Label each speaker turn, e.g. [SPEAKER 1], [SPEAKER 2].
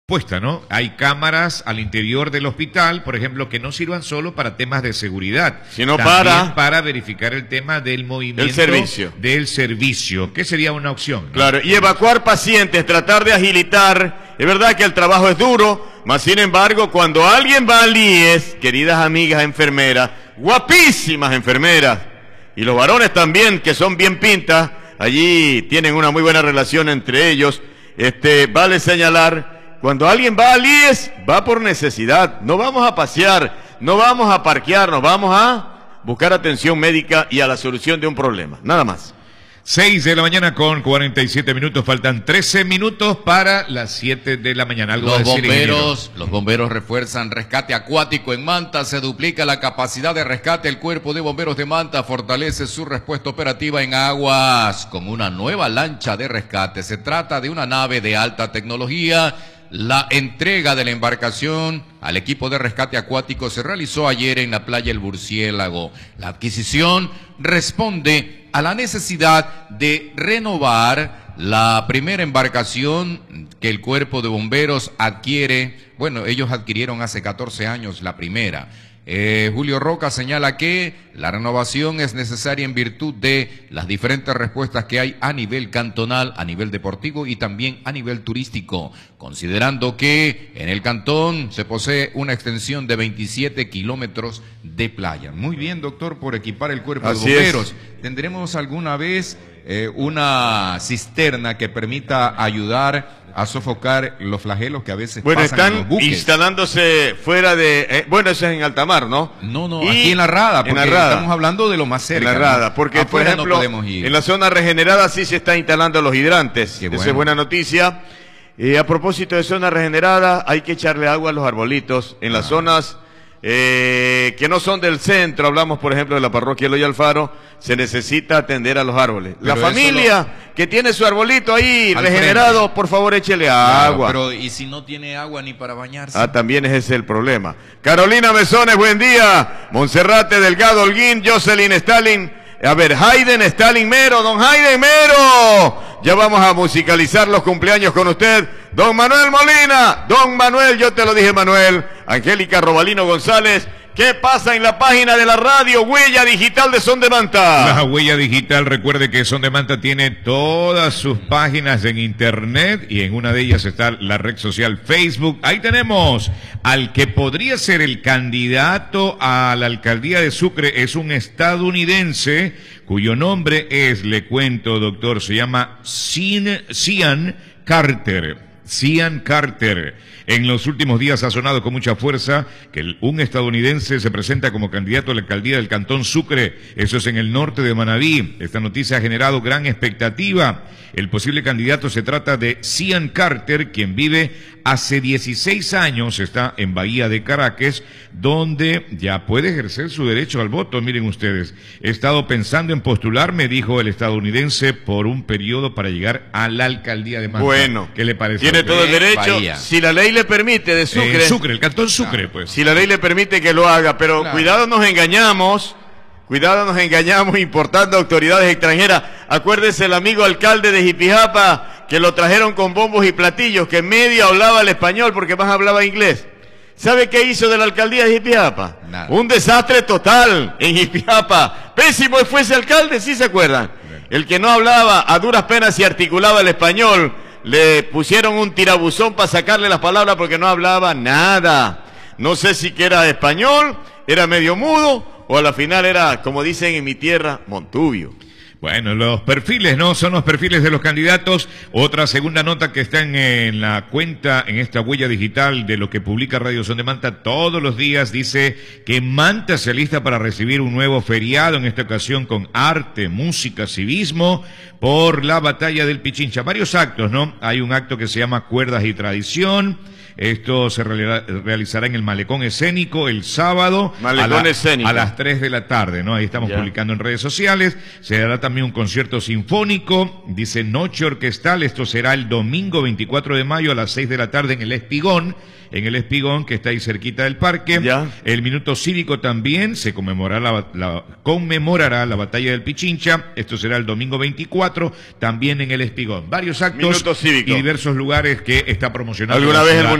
[SPEAKER 1] puesta, ¿no? Hay cámaras al interior del hospital, por ejemplo, que no sirvan solo para temas de seguridad,
[SPEAKER 2] sino
[SPEAKER 1] también para verificar el tema del movimiento
[SPEAKER 2] del
[SPEAKER 1] servicio, que sería una opción, ¿no?
[SPEAKER 2] Claro, y evacuar pacientes, tratar de agilitar. Es verdad que el trabajo es duro, mas sin embargo, cuando alguien va al IES, queridas amigas enfermeras, guapísimas enfermeras, y los varones también, que son bien pintas, allí tienen una muy buena relación entre ellos, vale señalar, cuando alguien va al IES, va por necesidad, no vamos a pasear, no vamos a parquear, nos vamos a buscar atención médica y a la solución de un problema, nada más.
[SPEAKER 1] 6 de la mañana con 47 minutos, faltan 13 minutos para las 7 de la mañana.
[SPEAKER 3] Los bomberos refuerzan rescate acuático en Manta, se duplica la capacidad de rescate. El Cuerpo de Bomberos de Manta fortalece su respuesta operativa en aguas con una nueva lancha de rescate. Se trata de una nave de alta tecnología. La entrega de la embarcación al equipo de rescate acuático se realizó ayer en la playa El Murciélago. La adquisición responde a la necesidad de renovar la primera embarcación que el Cuerpo de Bomberos adquiere. Bueno, ellos adquirieron hace 14 años la primera. Julio Roca señala que la renovación es necesaria en virtud de las diferentes respuestas que hay a nivel cantonal, a nivel deportivo y también a nivel turístico, considerando que en el cantón se posee una extensión de 27 kilómetros de playa. Muy bien, doctor, por equipar el Cuerpo de Bomberos. ¿Tendremos alguna vez una cisterna que permita ayudar a sofocar los flagelos que a veces pasan en los buques?
[SPEAKER 2] Están instalándose fuera de... bueno, eso es en alta mar, ¿no?
[SPEAKER 3] No, aquí en La Rada, porque estamos hablando de lo más cerca.
[SPEAKER 2] En La Rada, porque por ejemplo, en la zona regenerada sí se están instalando los hidrantes. Esa es buena noticia. A propósito de zona regenerada, hay que echarle agua a los arbolitos en las zonas que no son del centro. Hablamos, por ejemplo, de la parroquia Eloy Alfaro. Se necesita atender a los árboles. Pero la familia que tiene su arbolito ahí regenerado, por favor, échele agua.
[SPEAKER 3] Pero ¿y si no tiene agua ni para bañarse?
[SPEAKER 2] También ese es el problema. Carolina Mesones, buen día. Monserrate Delgado Holguín, Jocelyn Stalin. Hayden Stalin Mero, don Hayden Mero. Ya vamos a musicalizar los cumpleaños con usted. Don Manuel Molina, don Manuel, yo te lo dije, Manuel. Angélica Robalino González. ¿Qué pasa en la página de la radio Huella Digital de Son de Manta?
[SPEAKER 1] La Huella Digital, recuerde que Son de Manta tiene todas sus páginas en internet y en una de ellas está la red social Facebook. Ahí tenemos al que podría ser el candidato a la alcaldía de Sucre. Es un estadounidense cuyo nombre es, le cuento, doctor, se llama Cian Carter. Cian Carter. En los últimos días ha sonado con mucha fuerza que un estadounidense se presenta como candidato a la alcaldía del Cantón Sucre. Eso es en el norte de Manabí. Esta noticia ha generado gran expectativa. El posible candidato se trata de Cian Carter, quien vive hace 16 años, está en Bahía de Caracas, donde ya puede ejercer su derecho al voto. Miren ustedes, he estado pensando en postularme, dijo el estadounidense, por un periodo para llegar a la alcaldía de Manta.
[SPEAKER 2] Bueno,
[SPEAKER 1] ¿qué le parece?
[SPEAKER 2] Tiene todo el derecho, Bahía. Si la ley le permite, de Sucre.
[SPEAKER 1] Sucre, el Cantón Sucre, pues.
[SPEAKER 2] Si la ley le permite que lo haga, pero cuidado, nos engañamos. Cuidado, nos engañamos importando autoridades extranjeras. Acuérdese el amigo alcalde de Jipijapa, que lo trajeron con bombos y platillos, que medio hablaba el español porque más hablaba inglés. ¿Sabe qué hizo de la alcaldía de Jipijapa?
[SPEAKER 3] Nada.
[SPEAKER 2] Un desastre total en Jipijapa. Pésimo fue ese alcalde, ¿sí se acuerdan? El que no hablaba, a duras penas y articulaba el español, le pusieron un tirabuzón para sacarle las palabras porque no hablaba nada. No sé si que era español, era medio mudo, o a la final era, como dicen en mi tierra, Montubio.
[SPEAKER 1] Bueno, los perfiles, ¿no? Son los perfiles de los candidatos. Otra segunda nota que está en la cuenta, en esta huella digital de lo que publica Radio Son de Manta todos los días, dice que Manta se alista para recibir un nuevo feriado, en esta ocasión con arte, música, civismo, por la batalla del Pichincha. Varios actos, ¿no? Hay un acto que se llama Cuerdas y Tradición. Esto se realizará en el Malecón Escénico el sábado a las 3 de la tarde, ¿no? Ahí estamos publicando en redes sociales. Se dará también un concierto sinfónico, dice Noche Orquestal. Esto será el domingo 24 de mayo a las 6 de la tarde en el Espigón, que está ahí cerquita del parque. El Minuto Cívico también se conmemorará la batalla del Pichincha. Esto será el domingo 24, también en el Espigón. Varios actos y diversos lugares que está promocionando.
[SPEAKER 2] ¿Alguna vez el